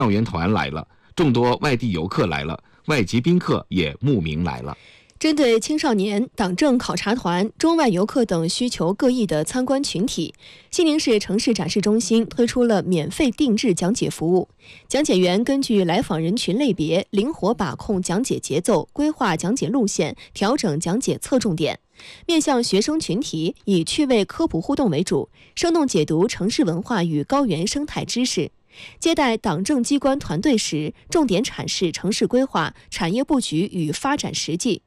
校园团来了，众多外地游客来了，外籍宾客也慕名来了。 针对青少年、党政考察团、中外游客等需求各异的参观群体，西宁市城市展示中心推出了免费定制讲解服务。讲解员根据来访人群类别，灵活把控讲解节奏，规划讲解路线，调整讲解侧重点。面向学生群体，以趣味科普互动为主，生动解读城市文化与高原生态知识。接待党政机关团队时，重点阐释城市规划、产业布局与发展实际。